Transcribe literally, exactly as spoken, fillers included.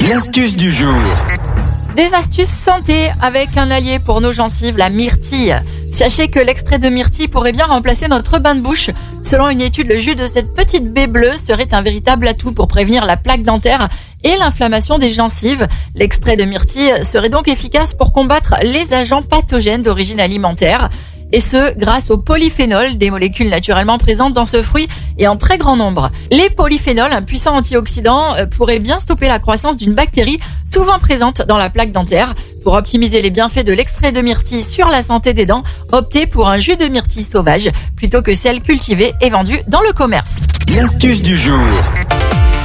L'astuce du jour. Des astuces santé avec un allié pour nos gencives, la myrtille. Sachez que l'extrait de myrtille pourrait bien remplacer notre bain de bouche. Selon une étude, le jus de cette petite baie bleue serait un véritable atout pour prévenir la plaque dentaire et l'inflammation des gencives. L'extrait de myrtille serait donc efficace pour combattre les agents pathogènes d'origine alimentaire. Et ce, grâce au polyphénol, des molécules naturellement présentes dans ce fruit et en très grand nombre. Les polyphénols, un puissant antioxydant, pourraient bien stopper la croissance d'une bactérie souvent présente dans la plaque dentaire. Pour optimiser les bienfaits de l'extrait de myrtille sur la santé des dents, optez pour un jus de myrtille sauvage plutôt que celle cultivée et vendue dans le commerce. L'astuce du jour.